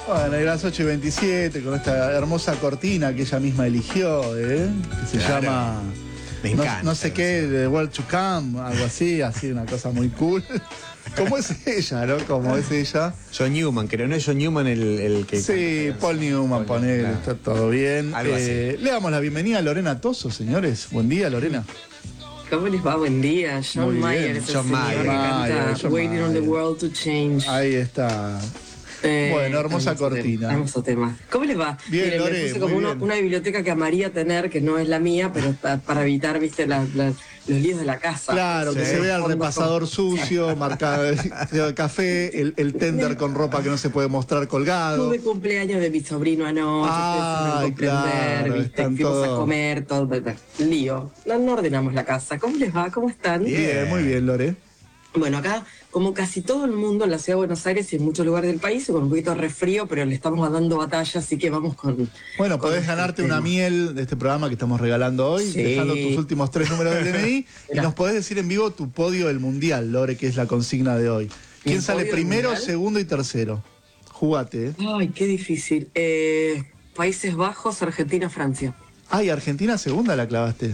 Bueno, y las 8:27 con esta hermosa cortina que ella misma eligió, que se llama Me encanta, no sé qué, The World to Come, algo así, una cosa muy cool. ¿Cómo es ella, no? Como es ella. John Newman, creo, ¿no es John Newman el que Sí, canta? Paul Newman, ponele, claro. está todo bien. Algo así. Le damos la bienvenida a Lorena Toso, señores. Buen día, Lorena. ¿Cómo les va? Buen día. John Muy Mayer bien. es el John señor Mayer. que canta John Waiting on the Mayer. World to Change. Ahí está. Bueno, hermosa cortina. Hermoso tema. ¿Cómo les va? Bien, Miren, Lore, me puse muy como bien. una biblioteca que amaría tener, que no es la mía, pero para evitar, viste, los líos de la casa. Claro, que Sí. se vea el repasador sucio, marcado de café, el tender con ropa que no se puede mostrar colgado. Tuve cumpleaños de mi sobrino anoche, Ay, ustedes saben comprender, claro, viste, están fuimos todos. a comer, todo, lío. No ordenamos la casa. ¿Cómo les va? ¿Cómo están? Bien, muy bien, Lore. Bueno, acá, como casi todo el mundo en la ciudad de Buenos Aires y en muchos lugares del país, con un poquito de resfrío, pero le estamos dando batalla, así que vamos con... Bueno, con podés este ganarte tema. una miel de este programa que estamos regalando hoy, Sí. dejando tus últimos 3 números del DNI, y Mirá. nos podés decir en vivo tu podio del Mundial, Lore, que es la consigna de hoy. ¿Quién ¿Mi sale podio del primero, Mundial? segundo y tercero? Jugate, ¿eh? Ay, qué difícil. Países Bajos, Argentina, Francia. Ay, Argentina segunda la clavaste.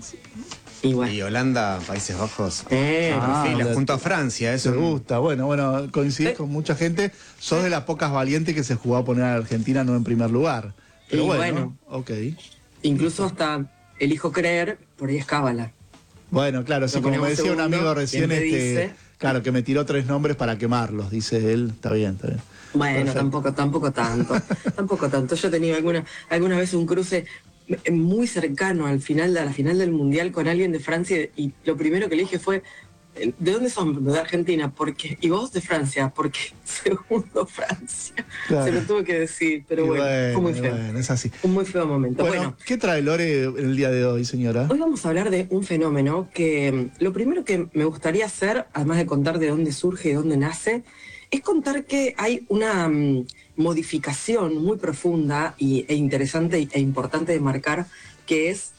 Igual. Y Holanda, Países Bajos. Ah, Fila, la- junto a Francia, eso. Te gusta, bueno, coincidís con mucha gente. Sos de las pocas valientes que se jugó a poner a Argentina no en primer lugar. Pero Y bueno, ok. Incluso hasta elijo creer, por ahí es cábala. Bueno, claro, sí, Lo como me ponemos decía un segundo, amigo recién, ¿quién te dice? claro, que me tiró 3 nombres para quemarlos, dice él. Está bien, está bien. Bueno, Perfecto. tampoco tanto. Tampoco tanto. Yo he tenido alguna vez un cruce muy cercano a la final del Mundial con alguien de Francia y lo primero que le dije fue, ¿de dónde son? De Argentina. ¿Y vos de Francia? Porque segundo Francia. Claro. Se lo tuve que decir, pero Y bueno, fue muy feo. bueno, es así. Un muy feo momento. Bueno, ¿qué trae Lore en el día de hoy, señora? Hoy vamos a hablar de un fenómeno que lo primero que me gustaría hacer, además de contar de dónde surge y dónde nace, es contar que hay una modificación muy profunda e interesante e importante de marcar, que es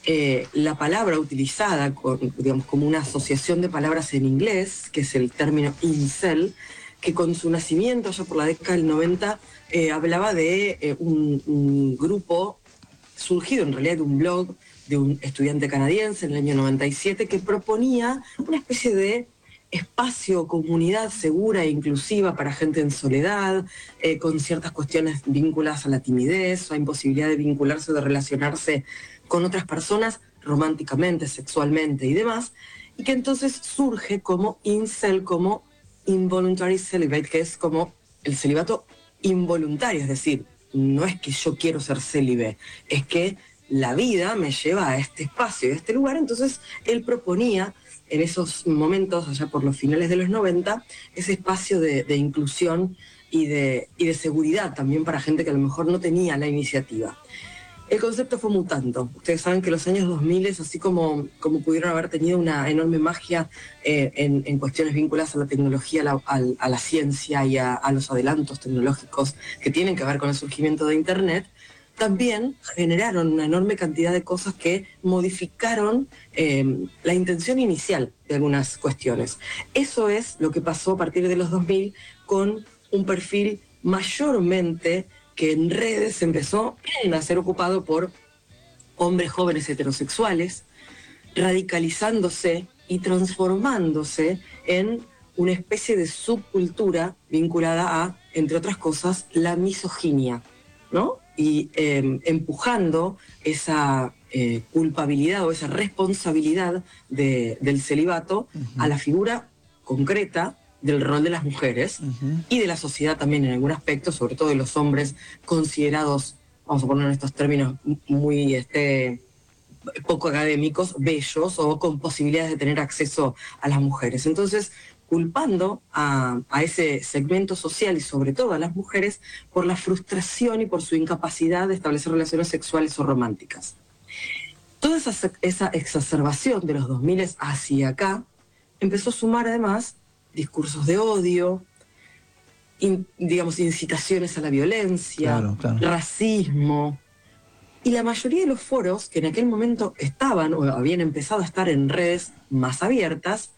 la palabra utilizada digamos, como una asociación de palabras en inglés, que es el término incel, que con su nacimiento, ya por la década del 90, hablaba de un grupo surgido en realidad de un blog de un estudiante canadiense en el año 97 que proponía una especie de espacio, comunidad segura e inclusiva para gente en soledad, con ciertas cuestiones vinculadas a la timidez, a imposibilidad de vincularse o de relacionarse con otras personas románticamente, sexualmente y demás, y que entonces surge como incel, como involuntary celibate, que es como el celibato involuntario, es decir, no es que yo quiero ser célibe, es que la vida me lleva a este espacio y a este lugar. Entonces él proponía en esos momentos, allá por los finales de los 90, ese espacio de inclusión y de seguridad también para gente que a lo mejor no tenía la iniciativa. El concepto fue mutando. Ustedes saben que los años 2000, así como pudieron haber tenido una enorme magia en cuestiones vinculadas a la tecnología, a la ciencia y a los adelantos tecnológicos que tienen que ver con el surgimiento de Internet, también generaron una enorme cantidad de cosas que modificaron la intención inicial de algunas cuestiones. Eso es lo que pasó a partir de los 2000 con un perfil mayormente que en redes empezó a ser ocupado por hombres jóvenes heterosexuales, radicalizándose y transformándose en una especie de subcultura vinculada a, entre otras cosas, la misoginia, ¿no? Y empujando esa culpabilidad o esa responsabilidad del celibato a la figura concreta del rol de las mujeres y de la sociedad también en algún aspecto, sobre todo de los hombres considerados, vamos a poner en estos términos muy poco académicos, bellos o con posibilidades de tener acceso a las mujeres. Entonces, culpando a ese segmento social y sobre todo a las mujeres por la frustración y por su incapacidad de establecer relaciones sexuales o románticas. Toda esa exacerbación de los 2000 hacia acá empezó a sumar además discursos de odio, digamos, incitaciones a la violencia, Claro. racismo. Y la mayoría de los foros que en aquel momento estaban o habían empezado a estar en redes más abiertas,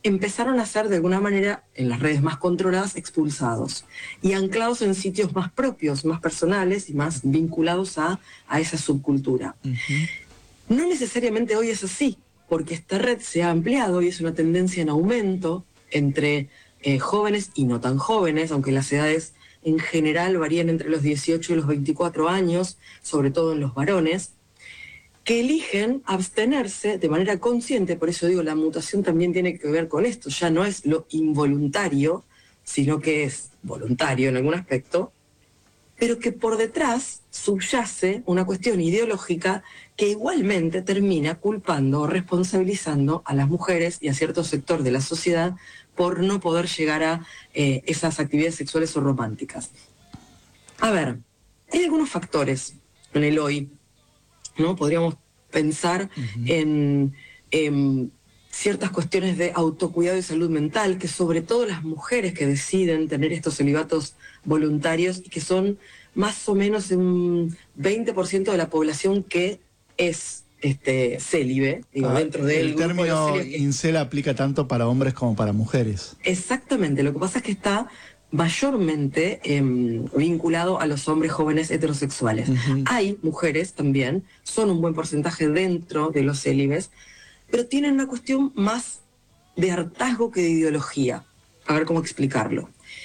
empezaron a ser de alguna manera, en las redes más controladas, expulsados y anclados en sitios más propios, más personales y más vinculados a esa subcultura. No necesariamente hoy es así, porque esta red se ha ampliado y es una tendencia en aumento entre jóvenes y no tan jóvenes, aunque las edades en general varían entre los 18 y los 24 años, sobre todo en los varones, que eligen abstenerse de manera consciente. Por eso digo, la mutación también tiene que ver con esto, ya no es lo involuntario, sino que es voluntario en algún aspecto, pero que por detrás subyace una cuestión ideológica que igualmente termina culpando o responsabilizando a las mujeres y a cierto sector de la sociedad por no poder llegar a esas actividades sexuales o románticas. A ver, hay algunos factores en el hoy, ¿no? Podríamos pensar en ciertas cuestiones de autocuidado y salud mental, que sobre todo las mujeres que deciden tener estos celibatos voluntarios y que son más o menos un 20% de la población que es célibe, digo, dentro del el término incel aplica tanto para hombres como para mujeres. Exactamente, lo que pasa es que está mayormente vinculado a los hombres jóvenes heterosexuales. Hay mujeres también, son un buen porcentaje dentro de los célibes, pero tienen una cuestión más de hartazgo que de ideología. A ver cómo explicarlo.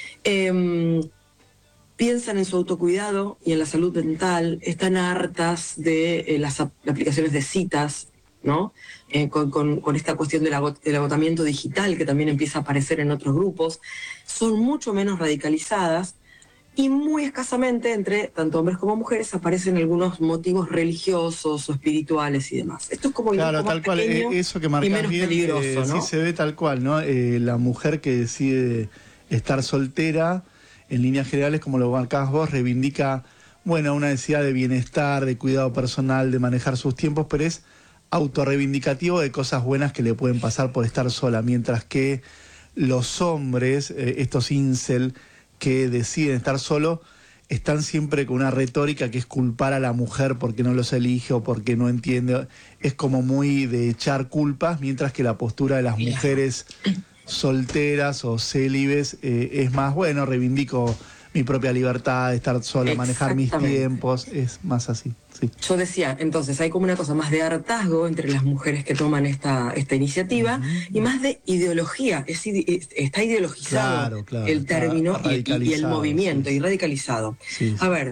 Piensan en su autocuidado y en la salud mental, están hartas de las aplicaciones de citas, ¿no? Con esta cuestión del agotamiento digital que también empieza a aparecer en otros grupos. Son mucho menos radicalizadas y muy escasamente entre tanto hombres como mujeres aparecen algunos motivos religiosos o espirituales y demás. Esto es como el claro, tal cual, eso que marcas bien, peligroso, ¿no? Sí se ve tal cual, ¿no? La mujer que decide estar soltera, en líneas generales, como lo marcabas vos, reivindica, bueno, una necesidad de bienestar, de cuidado personal, de manejar sus tiempos, pero es autorreivindicativo de cosas buenas que le pueden pasar por estar sola, mientras que los hombres, estos incel que deciden estar solos, están siempre con una retórica que es culpar a la mujer porque no los elige o porque no entiende. Es como muy de echar culpas, mientras que la postura de las mujeres solteras o célibes es más, bueno, reivindico mi propia libertad de estar sola, manejar mis tiempos, es más así. Sí. Yo decía, entonces hay como una cosa más de hartazgo entre las mujeres que toman esta iniciativa y más de ideología, está ideologizado el término y el movimiento, y radicalizado. A ver,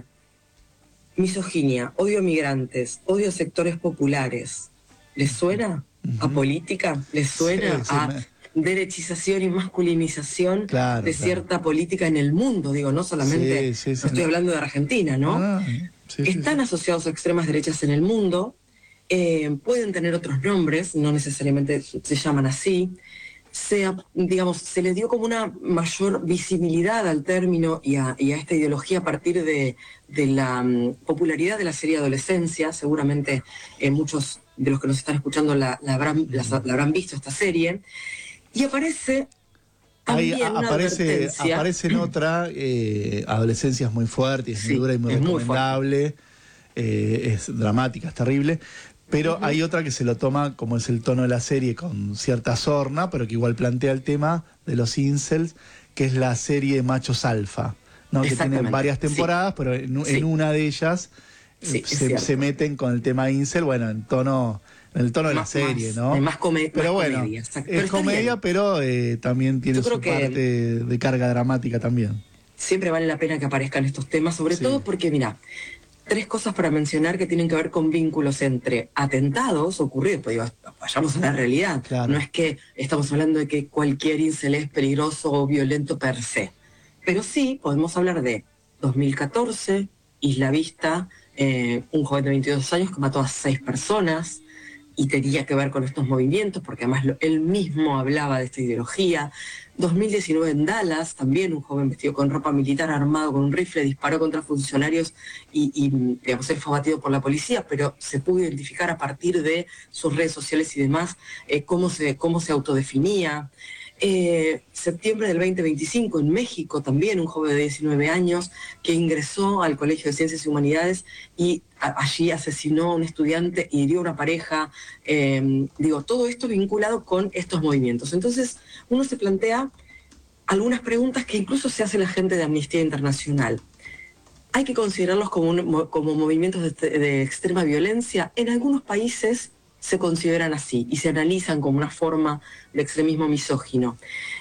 misoginia, odio a migrantes, odio a sectores populares, ¿les suena a política? ¿Les suena a derechización y masculinización de cierta política en el mundo? Digo, no solamente, no estoy hablando de Argentina, ¿no? Están asociados a extremas derechas en el mundo, pueden tener otros nombres, no necesariamente se llaman así. Se le dio como una mayor visibilidad al término y a esta ideología a partir de la popularidad de la serie Adolescencia. Seguramente muchos de los que nos están escuchando la habrán visto esta serie. Y aparece también aparece en otra, Adolescencia es muy fuerte, es muy dura y muy recomendable, es dramática, es terrible, pero hay otra que se lo toma, como es el tono de la serie, con cierta sorna, pero que igual plantea el tema de los incels, que es la serie Machos Alfa, ¿no? Que tiene varias temporadas, pero en una de ellas se meten con el tema incel, bueno, en el tono de la serie, ¿no? Más pero bueno, comedia, es comedia, pero también tiene su parte de carga dramática también. Siempre vale la pena que aparezcan estos temas, sobre todo porque, mira, 3 cosas para mencionar que tienen que ver con vínculos entre atentados ocurridos, pues digo, vayamos a la realidad. No es que estamos hablando de que cualquier incel es peligroso o violento per se, pero sí podemos hablar de 2014, Isla Vista, un joven de 22 años que mató a 6 personas, y tenía que ver con estos movimientos, porque además él mismo hablaba de esta ideología. 2019 en Dallas, también un joven vestido con ropa militar, armado con un rifle, disparó contra funcionarios y digamos, él fue abatido por la policía, pero se pudo identificar a partir de sus redes sociales y demás cómo se autodefinía. Septiembre del 2025 en México también un joven de 19 años que ingresó al Colegio de Ciencias y Humanidades y allí asesinó a un estudiante y hirió a una pareja. Todo esto vinculado con estos movimientos. Entonces, uno se plantea algunas preguntas que incluso se hace la gente de Amnistía Internacional. ¿Hay que considerarlos como movimientos de extrema violencia? En algunos países se consideran así y se analizan como una forma de extremismo misógino.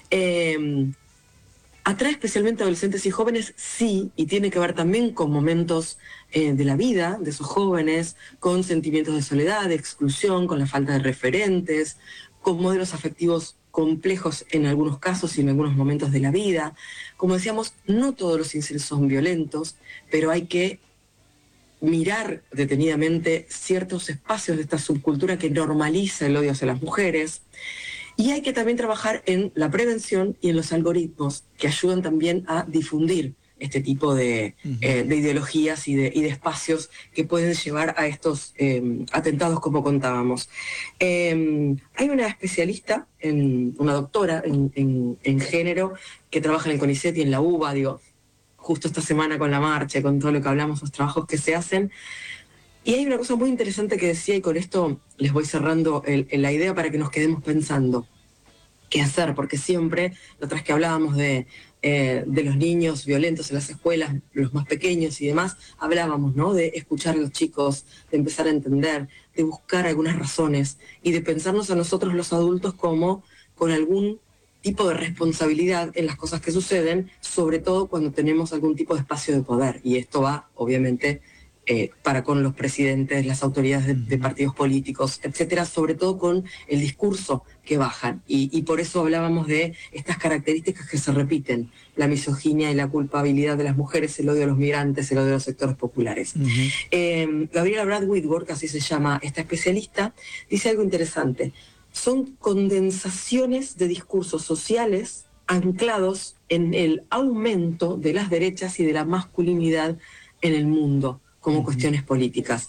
¿Atrae especialmente a adolescentes y jóvenes? Sí, y tiene que ver también con momentos de la vida de esos jóvenes, con sentimientos de soledad, de exclusión, con la falta de referentes, con modelos afectivos complejos en algunos casos y en algunos momentos de la vida. Como decíamos, no todos los incels son violentos, pero hay que mirar detenidamente ciertos espacios de esta subcultura que normaliza el odio hacia las mujeres. Y hay que también trabajar en la prevención y en los algoritmos que ayudan también a difundir este tipo de ideologías y de espacios que pueden llevar a estos atentados, como contábamos. Hay una especialista, una doctora en género, que trabaja en el CONICET y en la UBA, justo esta semana con la marcha, con todo lo que hablamos, los trabajos que se hacen. Y hay una cosa muy interesante que decía, y con esto les voy cerrando la idea para que nos quedemos pensando qué hacer, porque siempre, la otra vez que hablábamos de los niños violentos en las escuelas, los más pequeños y demás, hablábamos, ¿no?, de escuchar a los chicos, de empezar a entender, de buscar algunas razones y de pensarnos a nosotros los adultos como con algún tipo de responsabilidad en las cosas que suceden, sobre todo cuando tenemos algún tipo de espacio de poder. Y esto va, obviamente, para con los presidentes, las autoridades de partidos políticos, etcétera, sobre todo con el discurso que bajan. Y por eso hablábamos de estas características que se repiten: la misoginia y la culpabilidad de las mujeres, el odio a los migrantes, el odio a los sectores populares. Gabriela Brad Whitworth, así se llama esta especialista, dice algo interesante. Son condensaciones de discursos sociales anclados en el aumento de las derechas y de la masculinidad en el mundo como cuestiones políticas,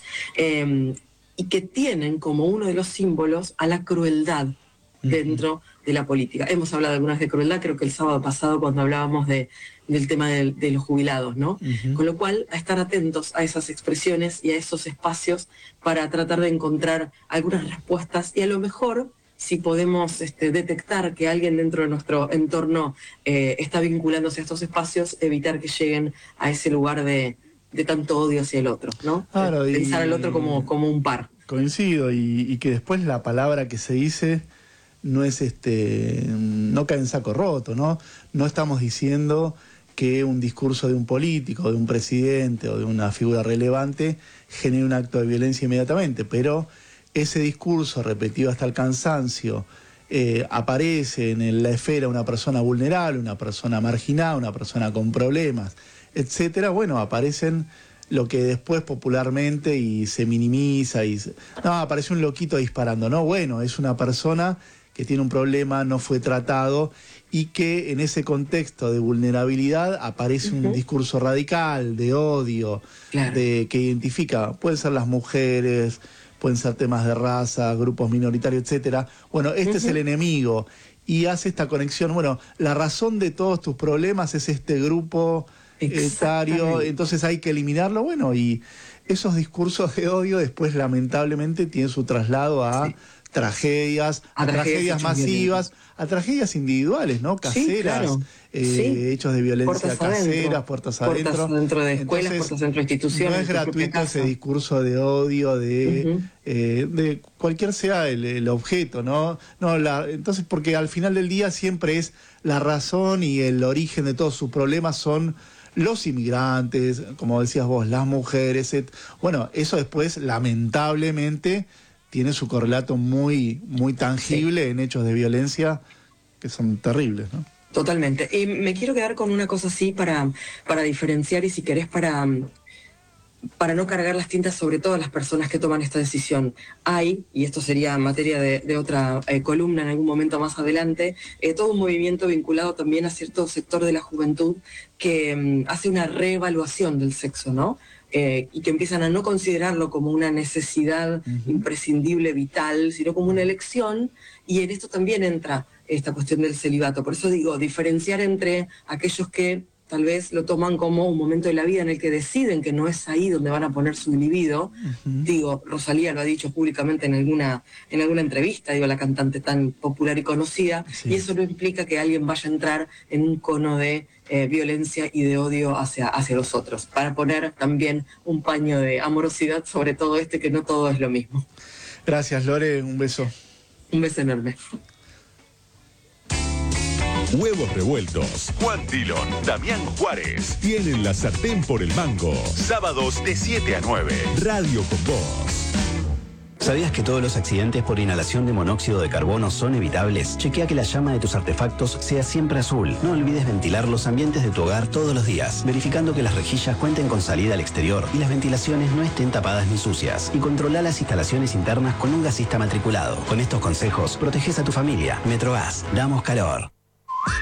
y que tienen como uno de los símbolos a la crueldad dentro de la política. Hemos hablado algunas de crueldad, creo que el sábado pasado cuando hablábamos del tema de los jubilados, ¿no? Con lo cual, a estar atentos a esas expresiones y a esos espacios para tratar de encontrar algunas respuestas, y a lo mejor, si podemos detectar que alguien dentro de nuestro entorno está vinculándose a estos espacios, evitar que lleguen a ese lugar de tanto odio hacia el otro, ¿no? Claro, pensar al otro como un par. Coincido, y que después la palabra que se dice no es no cae en saco roto, ¿no? No estamos diciendo que un discurso de un político, de un presidente o de una figura relevante genere un acto de violencia inmediatamente, pero ese discurso repetido hasta el cansancio aparece en la esfera una persona vulnerable, una persona marginada, una persona con problemas, etcétera. Bueno, aparecen lo que después popularmente y se minimiza aparece un loquito disparando. No, bueno, es una persona que tiene un problema, no fue tratado, y que en ese contexto de vulnerabilidad aparece un discurso radical, de odio, Claro. que identifica, pueden ser las mujeres, pueden ser temas de raza, grupos minoritarios, etcétera. Bueno, este es el enemigo, y hace esta conexión. Bueno, la razón de todos tus problemas es este grupo etario, entonces hay que eliminarlo. Bueno, y esos discursos de odio después lamentablemente tienen su traslado a tragedias, a tragedias masivas, a tragedias individuales, ¿no? Caseras, hechos de violencia caseras, puertas adentro. Puertas adentro de escuelas, puertas adentro de instituciones. No es gratuito ese discurso de odio, de cualquier sea el objeto, ¿no? Entonces, porque al final del día siempre es la razón y el origen de todos sus problemas son los inmigrantes, como decías vos, las mujeres. Bueno, eso después, lamentablemente, tiene su correlato muy, muy tangible en hechos de violencia que son terribles, ¿no? Totalmente. Y me quiero quedar con una cosa así para diferenciar, y si querés para no cargar las tintas sobre todas las personas que toman esta decisión. Hay, y esto sería materia de otra columna en algún momento más adelante, todo un movimiento vinculado también a cierto sector de la juventud que hace una reevaluación del sexo, ¿no? Y que empiezan a no considerarlo como una necesidad imprescindible, vital, sino como una elección, y en esto también entra esta cuestión del celibato. Por eso digo, diferenciar entre aquellos que tal vez lo toman como un momento de la vida en el que deciden que no es ahí donde van a poner su libido. Digo, Rosalía lo ha dicho públicamente en alguna entrevista, digo, la cantante tan popular y conocida, y eso no implica que alguien vaya a entrar en un cono de violencia y de odio hacia los otros, para poner también un paño de amorosidad sobre todo que no todo es lo mismo. Gracias, Lore, un beso. Un beso enorme. Huevos revueltos. Juan Dillon, Damián Juárez. Tienen la sartén por el mango. Sábados de 7 a 9. Radio con Voz. ¿Sabías que todos los accidentes por inhalación de monóxido de carbono son evitables? Chequea que la llama de tus artefactos sea siempre azul. No olvides ventilar los ambientes de tu hogar todos los días, verificando que las rejillas cuenten con salida al exterior y las ventilaciones no estén tapadas ni sucias. Y controla las instalaciones internas con un gasista matriculado. Con estos consejos, proteges a tu familia. Metrogas, damos calor.